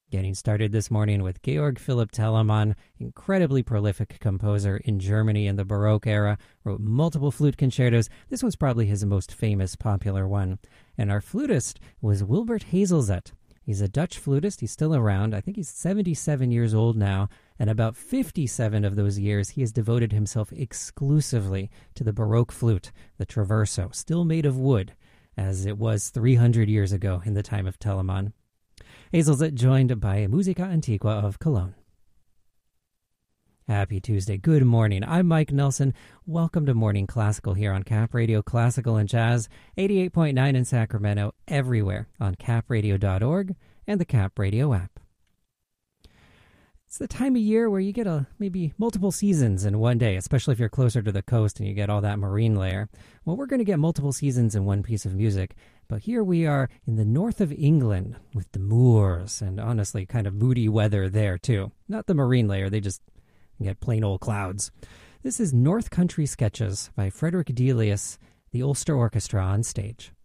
Getting started this morning with Georg Philipp Telemann, incredibly prolific composer in Germany in the Baroque era, wrote multiple flute concertos. This was probably his most famous popular one. And our flutist was Wilbert Hazelzet. He's a Dutch flutist. He's still around. I think he's 77 years old now. And about 57 of those years, he has devoted himself exclusively to the Baroque flute, the traverso, still made of wood, as it was 300 years ago in the time of Telemann. Hazelzet joined by Musica Antiqua of Cologne. Happy Tuesday. Good morning. I'm Mike Nelson. Welcome to Morning Classical here on Cap Radio Classical and Jazz, 88.9 in Sacramento, everywhere on capradio.org and the Cap Radio app. It's the time of year where you get maybe multiple seasons in one day, especially if you're closer to the coast and you get all that marine layer. Well, we're going to get multiple seasons in one piece of music, but here we are in the north of England with the moors and honestly kind of moody weather there too. Not the marine layer, they just get plain old clouds. This is North Country Sketches by Frederick Delius, the Ulster Orchestra on stage.